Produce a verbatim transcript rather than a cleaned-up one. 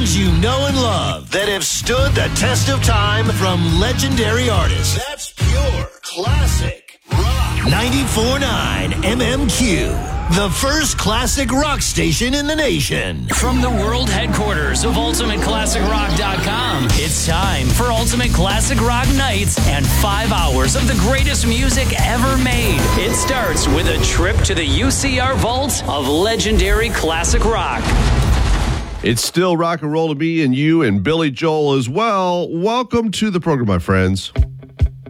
songs you know and love that have stood the test of time from legendary artists. That's pure classic rock. ninety-four point nine M M Q, the first classic rock station in the nation. From the world headquarters of ultimate classic rock dot com, it's time for Ultimate Classic Rock Nights and five hours of the greatest music ever made. It starts with a trip to the U C R vaults of legendary classic rock. It's still rock and roll to me and you and Billy Joel as well. Welcome to the program, my friends.